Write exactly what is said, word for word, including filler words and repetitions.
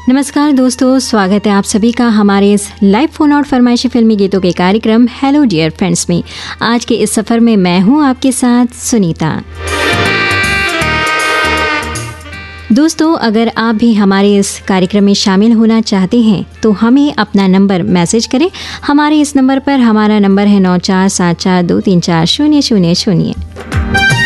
नमस्कार दोस्तों, स्वागत है आप सभी का हमारे इस लाइव फोन आउट फरमाइशी फिल्मी गीतों के कार्यक्रम हेलो डियर फ्रेंड्स में। आज के इस सफ़र में मैं हूं आपके साथ सुनीता। दोस्तों, अगर आप भी हमारे इस कार्यक्रम में शामिल होना चाहते हैं तो हमें अपना नंबर मैसेज करें। हमारे इस नंबर पर, हमारा नंबर है नौ चार सात चार दो तीन चार शून्य शून्य शून्य।